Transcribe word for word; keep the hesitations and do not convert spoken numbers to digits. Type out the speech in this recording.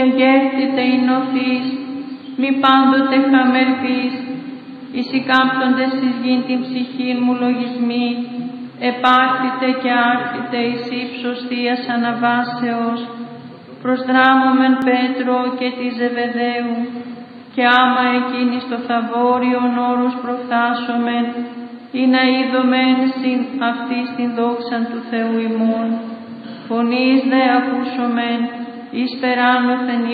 εγκέρτητε η νοθής, μη πάντοτε χαμερπείς, εις οι κάμπτοντες εις γην την ψυχήν μου λογισμοί, επάρθητε και άρθητε εις ύψος Θείας αναβάσεως, προσδράμωμεν Πέτρο και τη Ζεβεδαίου, και άμα εκείνη στο θαβόριον όρος προφθάσομεν, ή να είδομεν συν αυτή την δόξαν του Θεού ημών, φωνής δε ακούσομεν, εις περάνωθεν